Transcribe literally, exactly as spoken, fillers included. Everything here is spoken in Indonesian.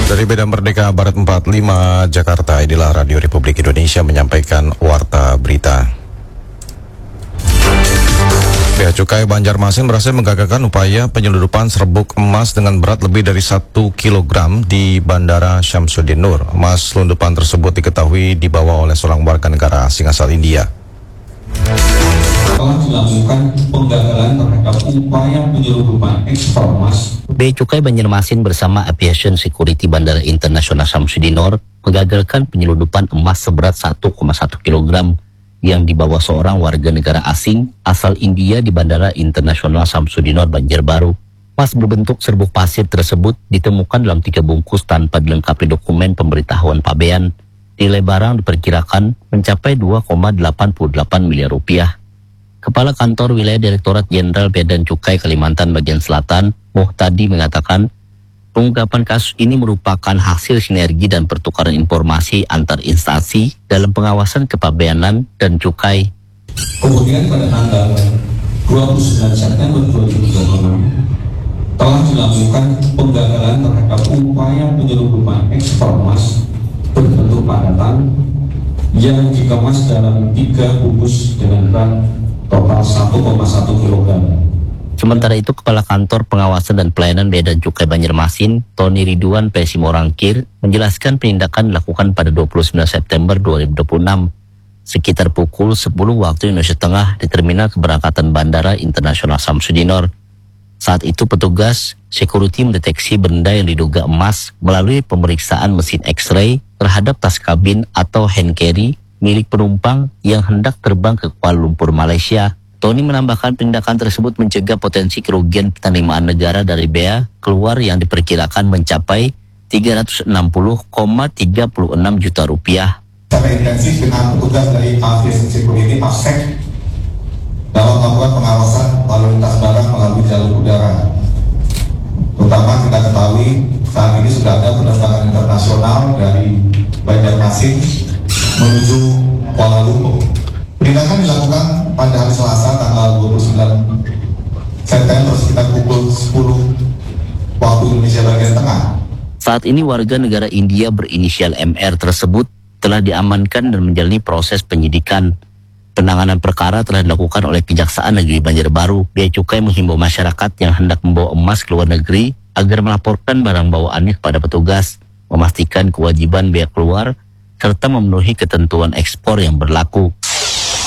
Dari Medan Merdeka Barat empat puluh lima Jakarta, inilah Radio Republik Indonesia menyampaikan Warta Berita. Bea Cukai Banjarmasin berhasil menggagalkan upaya penyelundupan serbuk emas dengan berat lebih dari satu kilogram di Bandara Syamsuddin Nur. Emas selundupan tersebut diketahui dibawa oleh seorang warga negara asing asal India. Telah dilakukan penggagalan terhadap upaya penyelundupan ekspor emas. Bea Cukai Banjarmasin bersama Aviation Security Bandara Internasional Syamsuddin Nur menggagalkan penyelundupan emas seberat satu koma satu kilogram yang dibawa seorang warga negara asing asal India di Bandara Internasional Syamsuddin Nur, Banjarbaru. Emas berbentuk serbuk pasir tersebut ditemukan dalam tiga bungkus tanpa dilengkapi dokumen pemberitahuan pabean. Nilai barang diperkirakan mencapai dua koma delapan delapan miliar rupiah. Kepala Kantor Wilayah Direktorat Jenderal Bea dan Cukai Kalimantan Bagian Selatan, Muhtadi, mengatakan pengungkapan kasus ini merupakan hasil sinergi dan pertukaran informasi antar instansi dalam pengawasan kepabeanan dan cukai. Kemudian pada tanggal dua puluh sembilan September dua ribu dua puluh enam telah dilakukan penggagalan terhadap upaya penyelundupan ekspor emas berbentuk padatan yang dikemas dalam tiga bungkus dengan berat total satu koma satu kilogram. Sementara itu, Kepala Kantor Pengawasan dan Pelayanan Bea dan Cukai Banjarmasin, Tony Ridwan Pesimorangkir, menjelaskan penindakan dilakukan pada dua puluh sembilan September dua ribu dua puluh enam sekitar pukul sepuluh waktu Indonesia Tengah di Terminal Keberangkatan Bandara Internasional Syamsuddin Nur. Saat itu petugas security mendeteksi benda yang diduga emas melalui pemeriksaan mesin X-ray terhadap tas kabin atau hand carry milik penumpang yang hendak terbang ke Kuala Lumpur, Malaysia. Tony menambahkan tindakan tersebut mencegah potensi kerugian penerimaan negara dari bea keluar yang diperkirakan mencapai tiga ratus enam puluh koma tiga enam juta rupiah. Secara intensif dengan petugas dari Aviation Security AFSEC dalam melakukan pengawasan lalu lintas barang melalui jalur udara. Terutama kita ketahui saat ini sudah ada penerbangan internasional dari Banjarmasin menuju Kuala Lumpur. Penindakan dilakukan pada hari Selasa tanggal dua puluh sembilan September sekitar pukul sepuluh waktu Indonesia bagian tengah. Saat ini warga negara India berinisial M R tersebut telah diamankan dan menjalani proses penyidikan. Penanganan perkara telah dilakukan oleh Kejaksaan Negeri Banjarbaru. Bea Cukai menghimbau masyarakat yang hendak membawa emas ke luar negeri agar melaporkan barang bawaannya kepada petugas, memastikan kewajiban bea keluar, serta memenuhi ketentuan ekspor yang berlaku.